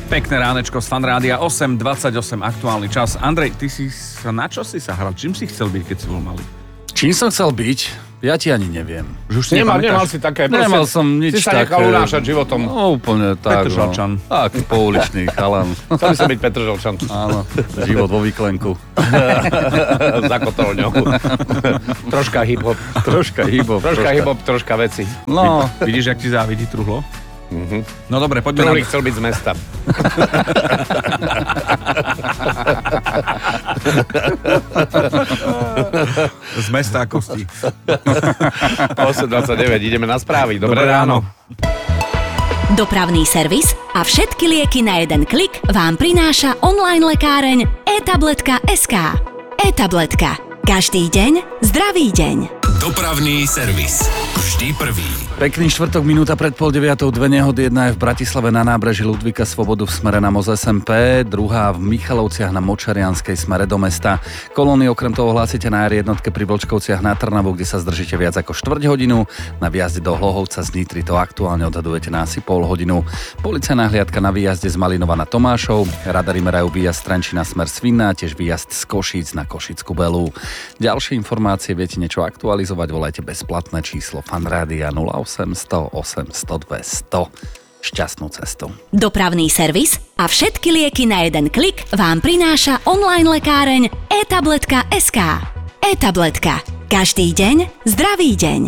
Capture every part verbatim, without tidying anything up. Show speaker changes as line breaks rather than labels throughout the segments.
Pekné ránečko z Fanrádia, osem dvadsaťosem aktuálny čas. Andrej, ty si sa, na čo si sa hral? Čím si chcel byť, keď si bol malý?
Čím som chcel byť? Ja ti ani neviem.
Že už si
Nemal,
nepamätáš?
nemal si také...
Nemal som nič
také. Si sa nechal
také.
unášať životom.
No úplne tak.
Petržalčan.
No. Tak, pouličný chalan.
Chcel by som byť Petržalčan.
Áno, život vo výklenku.
Za kotolňou. Troška hip-hop.
Troška hip-hop.
Troška hip-hop, troška veci.
No,
Vidíš, jak ti závidí Truhlo?
Mhm.
No dobre, poďme
Trulík
na...
chcel byť z mesta.
Z mesta a kosti.
osem dvadsaťdeväť, ideme na správy. Dobré,
Dobré ráno.
Dopravný servis a všetky lieky na jeden klik vám prináša online lekáreň e-tabletka bodka es ká. E-tabletka. Každý deň zdravý deň.
Dopravný servis. Vždy prvý.
pekný štvrtok, minúta pred pol deviatou, dve nehody, jedna je v Bratislave na nábreží Ludvíka Svobodu v smere na Moz es em pé, druhá v Michalovciach na Močarianskej smere do mesta. Kolóny okrem toho hlásite na er jednotke pri Vlčkovciach na Trnavu, kde sa zdržíte viac ako štvrť hodinu. Na výjazde do Hlohovca z Nitry to aktuálne odhadujete na asi pol hodinu. Policajná hliadka na výjazde z Malinova na Tomášov, radary merajú výjazd z Trenčína smer Svinná, tiež výjazd z Košíc na Košickú Belú. Ďalšie informácie viete niečo aktualizovať, volajte bezplatné číslo Fanrádia nula osem sto osem sto dvesto. Šťastnú cestu.
Dopravný servis a všetky lieky na jeden klik vám prináša online lekáreň e-tabletka bodka es ká. E-tabletka. Každý deň zdravý deň.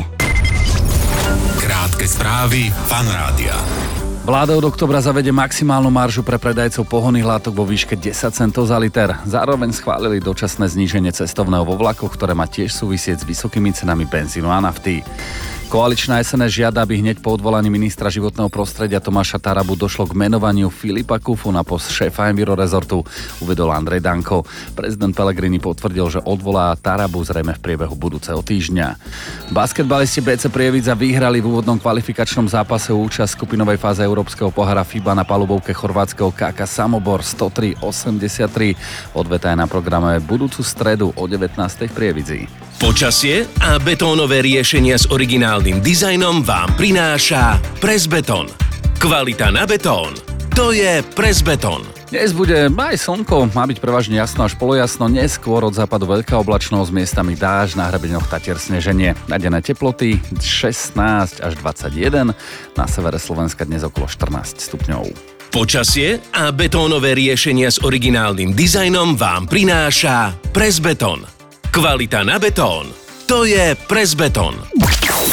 Krátke správy Fanrádia.
Vláda od oktobra zavede maximálnu maržu pre predajcov pohonných látok vo výške desať centov za liter. Zároveň schválili dočasné zníženie cestovného vo vlakoch, ktoré má tiež súvisieť s vysokými cenami benzínu a nafty. Koaličná es en es žiada, aby hneď po odvolaní ministra životného prostredia Tomáša Tarabu došlo k menovaniu Filipa Kufu na post šéfa Envirorezortu, uvedol Andrej Danko. Prezident Pellegrini potvrdil, že odvolá Tarabu zrejme v priebehu budúceho týždňa. Basketbalisti bé cé Prievidza vyhrali v úvodnom kvalifikačnom zápase o účasť skupinovej fáze Európskeho pohára FIBA na palubovke chorvátskeho ká ká Samobor sto tri osemdesiattri. Odveta je na programe budúcu stredu o devätnástej v Prievidzi.
Počasie a betónové riešenia s originálnym dizajnom vám prináša Presbeton. Kvalita na betón. To je Presbeton.
Dnes bude aj slnko, má byť prevažne jasno až polojasno, neskôr od západu veľká oblačnosť, miestami dážď, na hrebeňoch Tatier sneženie. Nadené teploty šestnásť až dvadsaťjeden, na severe Slovenska dnes okolo štrnásť stupňov.
Počasie a betónové riešenia s originálnym dizajnom vám prináša Presbeton. Kvalita na betón. To je Presbeton.